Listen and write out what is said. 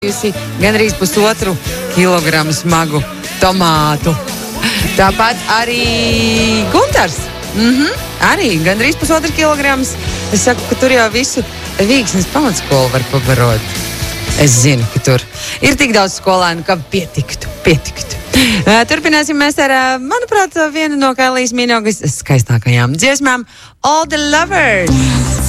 Gandrīz 1,5 kilogramu smagu tomātu. Tāpat arī Guntars. Arī gandrīz 1,5 kilograms. Es saku, ka tur jau visu Vīksnes pamatskolu var pabarot. Es zinu, ka tur ir tik daudz skolēnu, ka pietiktu. Turpināsim mēs ar, manuprāt, vienu no Kailijas Minogas skaistākajām dziesmām, All the Lovers.